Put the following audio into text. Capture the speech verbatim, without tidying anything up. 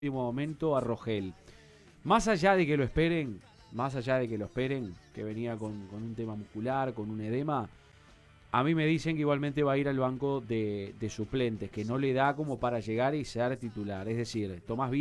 último momento a Rogel. Más allá de que lo esperen, más allá de que lo esperen, que venía con, con un tema muscular, con un edema, a mí me dicen que igualmente va a ir al banco de, de suplentes, que no le da como para llegar y ser titular. Es decir, Tomás Bien